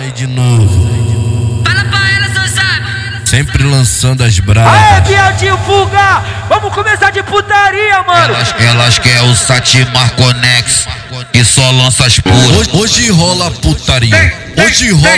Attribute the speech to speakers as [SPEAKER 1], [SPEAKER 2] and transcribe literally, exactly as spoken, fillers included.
[SPEAKER 1] Aí de novo.
[SPEAKER 2] Fala pra ela, seu sabe.
[SPEAKER 1] Sempre lançando as bravas.
[SPEAKER 3] Aê, viadinho, fuga! Vamos começar de putaria, mano!
[SPEAKER 4] Elas, elas querem o Satimar Conex, que só lança as puras.
[SPEAKER 1] Hoje, hoje rola putaria. Hoje rola